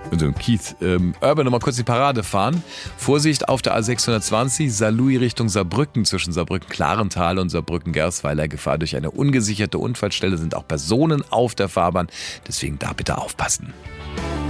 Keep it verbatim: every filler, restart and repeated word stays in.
Und so ein Kiez. Ähm, Urban, nochmal kurz die Parade fahren. Vorsicht auf der A sechshundertzwanzig, Saarlouis Richtung Saarbrücken, zwischen Saarbrücken-Klarental und Saarbrücken-Gersweiler. Gefahr durch eine ungesicherte Unfallstelle, sind auch Personen auf der Fahrbahn. Deswegen da bitte aufpassen.